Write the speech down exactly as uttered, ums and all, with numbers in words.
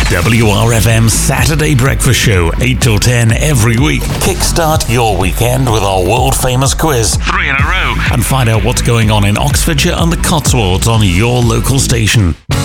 W R F M Saturday Breakfast Show, eight till ten every week. Kickstart your weekend with our world-famous quiz, three in a row, and find out what's going on in Oxfordshire and the Cotswolds on your local station.